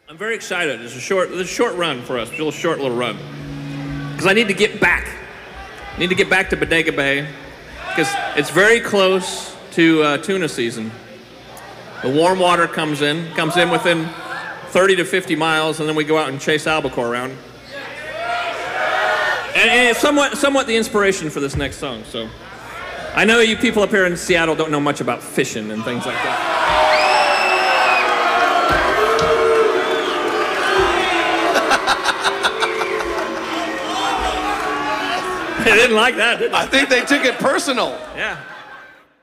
I'm very excited. It's a short run for us, a short little run. Because I need to get back. I need to get back to Bodega Bay because it's very close to tuna season. The warm water comes in within 30 to 50 miles, and then we go out and chase albacore around. And it's somewhat the inspiration for this next song. So I know you people up here in Seattle don't know much about fishing and things like that. They didn't like that, did they? I think they took it personal. Yeah.